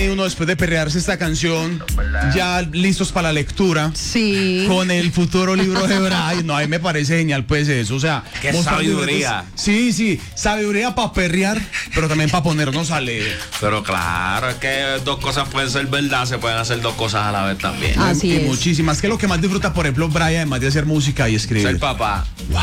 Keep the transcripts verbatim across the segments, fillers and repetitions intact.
Jenny, uno después de perrearse esta canción, ya listos para la lectura. Sí. Con el futuro libro de Bray. No, a mí me parece genial, pues eso. O sea, qué sabiduría. Sí, sí, sabiduría para perrear, pero también para ponernos a leer. Pero claro, es que dos cosas pueden ser verdad, se pueden hacer dos cosas a la vez también. Así y es. muchísimas. ¿Qué es lo que más disfruta, por ejemplo, Bray, además de hacer música y escribir? Ser papá. Wow.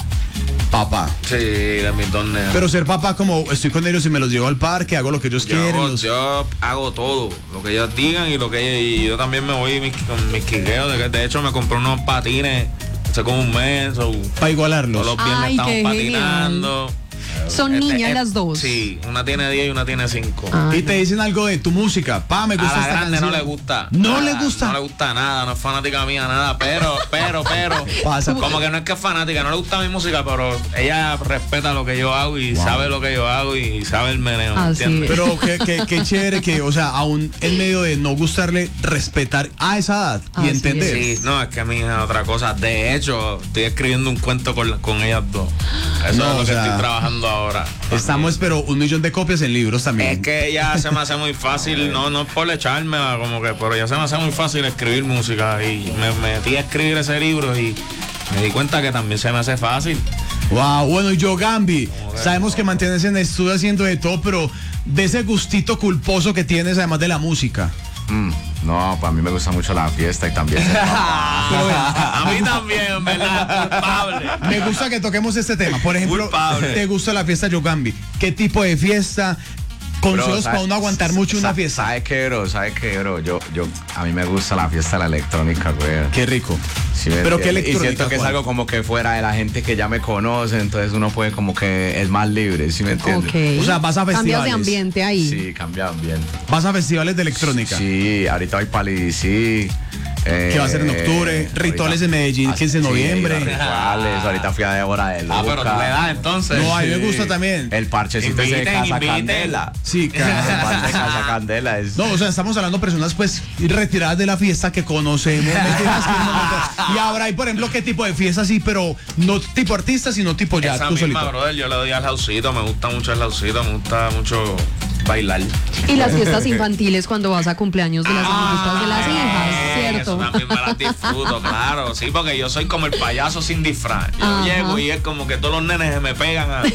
Papá. Sí, de mi torneo. Pero ser papá, como estoy con ellos y me los llevo al parque, hago lo que ellos yo quieren. Hago, los... Yo hago todo, lo que ellos digan y lo que y yo también me voy mis, con mis quiqueos. De, de hecho, me compré unos patines hace como un mes. O, para igualarlos. Todos los viernes Ay, estamos patinando. Genial. Son Este, niñas eh, las dos. Sí, una tiene diez y una tiene cinco. Y te dicen algo de tu música. Pa, me gusta A la esta grande canción. no le gusta. No nada, le gusta. No le gusta nada, no es fanática mía, nada. Pero, pero, pero. Pasa. Como que no es que es fanática, no le gusta mi música, pero ella respeta lo que yo hago y wow. sabe lo que yo hago y sabe el meneo, ¿me entiendes? Pero qué, qué, qué chévere que, o sea, aún en medio de no gustarle, respetar a esa edad y Así entender. Sí, no, es que a mí es otra cosa. De hecho, estoy escribiendo un cuento con, con ellas dos. Eso No, es lo que sea, estoy trabajando ahora. Estamos, pero un millón de copias en libros también. Es que ya se me hace muy fácil, no, no es por echarme, como que, pero ya se me hace muy fácil escribir música y me metí a escribir ese libro y me di cuenta que también se me hace fácil. Wow, bueno, y yo, Gambi, sabemos que mantienes en el estudio haciendo de todo, pero de ese gustito culposo que tienes además de la música. Mm, no, para mí me gusta mucho la fiesta y también ser papá. Pero, a mí también, ¿verdad? Culpable. Me gusta que toquemos este tema. Por ejemplo, Culpable. ¿te gusta la fiesta, yo, Gambi? ¿Qué tipo de fiesta? Consejos para uno aguantar mucho una fiesta. ¿Sabes qué, bro? ¿Sabes qué, bro? Yo, yo, a mí me gusta la fiesta de la electrónica, güey. Qué rico. Sí, pero qué electrónica. Y siento que Juan? es algo como que fuera de la gente que ya me conoce, entonces uno puede como que es más libre, ¿sí me entiendes? Okay. O sea, vas a festivales. Cambias de ambiente ahí. Sí, cambia de ambiente. Vas a festivales de electrónica. Sí, ahorita voy para el sí. Eh, que va a ser en octubre, rituales de Medellín, quince de noviembre. Sí, rituales, ahorita fui a Débora de Luca. Ah, pero tú le das entonces. No, a mí me gusta también. El parchecito ese de Casa inviten. Candela. Sí, El parche de Casa Candela es... No, o sea, estamos hablando de personas pues retiradas de la fiesta que conocemos. Y ahora hay, por ejemplo, qué tipo de fiesta así, pero no tipo artista, sino tipo ya, Esa tú misma, solito. brother, yo le doy al houseito, me gusta mucho el houseito, me gusta mucho bailar. Y las fiestas infantiles cuando vas a cumpleaños de las amiguitas de las hijas, Eso ¿cierto? también me las disfruto, claro. Sí, porque yo soy como el payaso sin disfraz. Yo Ajá. llego y es como que todos los nenes se me pegan a...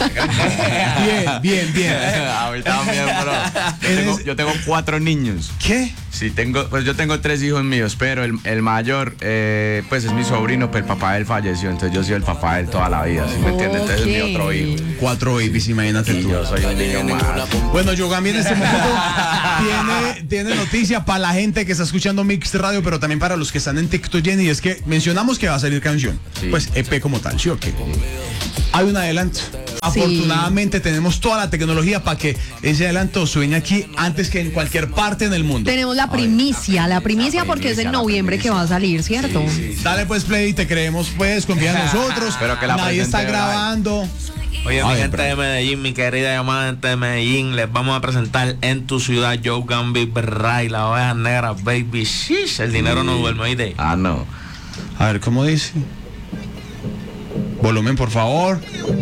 Bien, bien, bien. A mí también, bro. Yo tengo, yo tengo cuatro niños. ¿Qué? Sí, tengo, pues yo tengo tres hijos míos, pero el, el mayor, eh, pues es mi sobrino, pero el papá de él falleció, entonces yo soy el papá de él toda la vida, ¿sí me entiendes? Entonces es mi otro hijo. Cuatro babies, imagínate Y tú. yo soy un niño más. Bueno, yo también en este momento tiene, tiene noticia para la gente que está escuchando Mix Radio, pero también para los que están en TikTok, Jenny, es que mencionamos que va a salir canción. Sí. Pues E P como tal, ¿sí o qué? Hay un adelanto. Afortunadamente tenemos toda la tecnología para que ese adelanto suene aquí antes que en cualquier parte en el mundo. Tenemos la primicia, la primicia porque es en noviembre que va a salir, ¿cierto? Sí, sí. Dale pues play, te creemos, pues, confía en nosotros. Pero que la Nadie está presente, grabando. Oye, A mi ver, gente bro. de Medellín, mi querida llamada gente de Medellín, les vamos a presentar en tu ciudad Joe Gambi Bray, la oveja negra, baby. Shish, el dinero no duerme, ¿oíste? Ah, no. A ver, ¿cómo dice? Volumen, por favor.